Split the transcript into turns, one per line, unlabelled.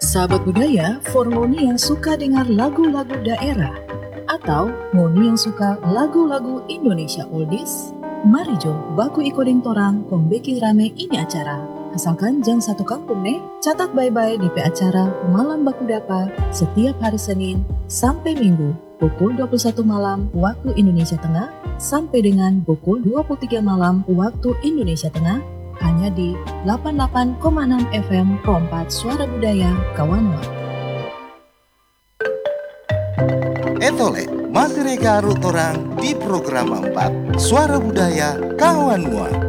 Sahabat budaya, for Ngoni yang suka dengar lagu-lagu daerah atau Ngoni yang suka lagu-lagu Indonesia oldies, mari jo baku ikodeng torang pembeki rame ini acara. Asalkan jang satu kampung nih, catat bye-bye di acara Malam Baku Dapa setiap hari Senin sampai Minggu pukul 21 malam waktu Indonesia Tengah sampai dengan pukul 23 malam waktu Indonesia Tengah hanya di 88,6 FM Rompat Suara Budaya Kawanwa.
Etole, masih reka arut orang di program 4 Suara Budaya Kawanwa.